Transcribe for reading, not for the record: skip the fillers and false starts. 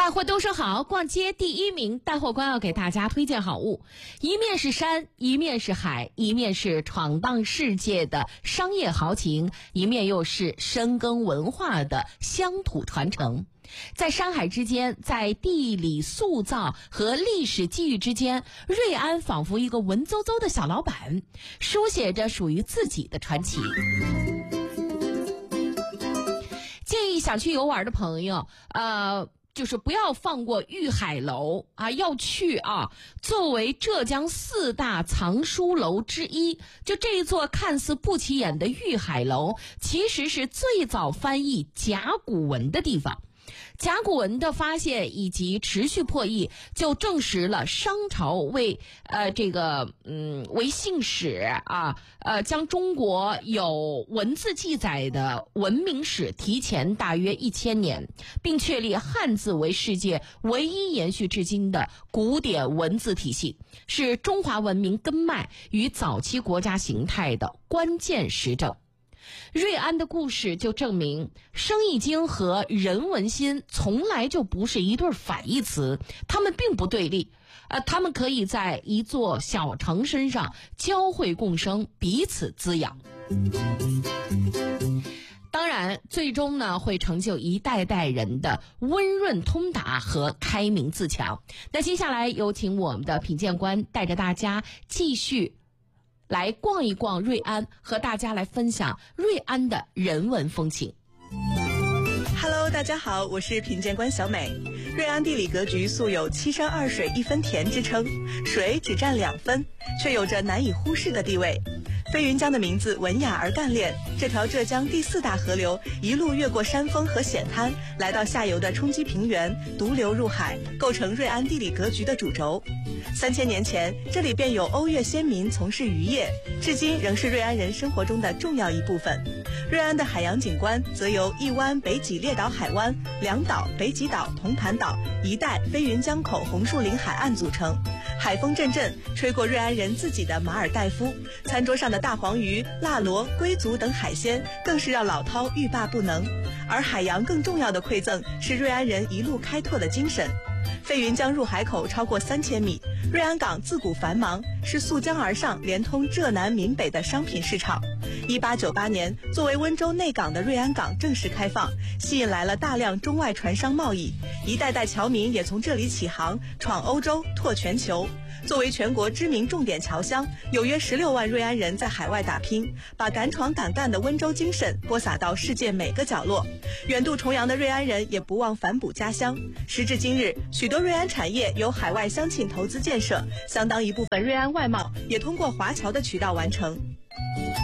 大伙都说好，逛街第一名，带货官要给大家推荐好物。一面是山，一面是海，一面是闯荡世界的商业豪情，一面又是深耕文化的乡土传承。在山海之间，在地理塑造和历史机遇之间，瑞安仿佛一个文绉绉的小老板，书写着属于自己的传奇。建议想去游玩的朋友，就是不要放过玉海楼啊，要去啊！作为浙江4大藏书楼之一，就这一座看似不起眼的玉海楼，其实是最早翻译甲骨文的地方。甲骨文的发现以及持续破译，就证实了商朝为信史啊，将中国有文字记载的文明史提前大约1000年，并确立汉字为世界唯一延续至今的古典文字体系，是中华文明根脉与早期国家形态的关键实证。瑞安的故事就证明，生意经和人文心从来就不是一对反义词，它们并不对立，它们可以在一座小城身上交汇共生，彼此滋养。当然，最终呢会成就一代代人的温润通达和开明自强。那接下来有请我们的品鉴官带着大家继续来逛一逛瑞安，和大家来分享瑞安的人文风情。 Hello， 大家好，我是品鉴官小美。瑞安地理格局素有7山2水1分田之称，水只占2分，却有着难以忽视的地位。飞云江的名字文雅而干练，这条浙江第4大河流一路越过山峰和险滩，来到下游的冲积平原，独流入海，构成瑞安地理格局的主轴。3000年前，这里便有瓯越先民从事渔业，至今仍是瑞安人生活中的重要一部分。瑞安的海洋景观则由一湾北脊列岛海湾、2岛北脊岛、铜盘岛一带飞云江口红树林海岸组成。海风阵阵，吹过瑞安人自己的马尔代夫，餐桌上的大黄鱼、辣螺、龟足等海鲜更是让老饕欲罢不能。而海洋更重要的馈赠是瑞安人一路开拓的精神。飞云江入海口超过3000米，瑞安港自古繁忙，是溯江而上连通浙南闽北的商品市场。1898年，作为温州内港的瑞安港正式开放，吸引来了大量中外船商贸易，一代代侨民也从这里起航，闯欧洲，拓全球。作为全国知名重点侨乡，有约16万瑞安人在海外打拼，把敢闯敢干的温州精神播撒到世界每个角落。远渡重洋的瑞安人也不忘反哺家乡。时至今日，许多瑞安产业由海外乡亲投资建设，相当一部分瑞安外贸也通过华侨的渠道完成。